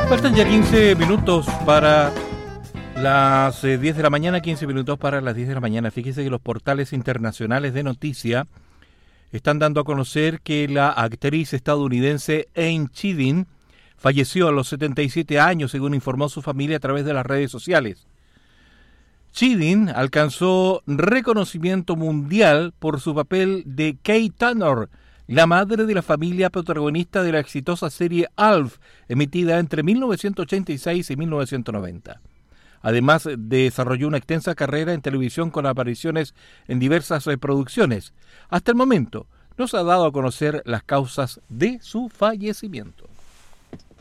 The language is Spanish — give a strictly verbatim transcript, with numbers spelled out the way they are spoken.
Faltan ya quince minutos para las eh, diez de la mañana, quince minutos para las diez de la mañana. Fíjese que los portales internacionales de noticia están dando a conocer que la actriz estadounidense Anne Chidin falleció a los setenta y siete años, según informó su familia a través de las redes sociales. Chidin alcanzó reconocimiento mundial por su papel de Kay Tanner, la madre de la familia protagonista de la exitosa serie Alf, emitida entre mil novecientos ochenta y seis y mil novecientos noventa. Además, desarrolló una extensa carrera en televisión con apariciones en diversas producciones. Hasta el momento, no se ha dado a conocer las causas de su fallecimiento.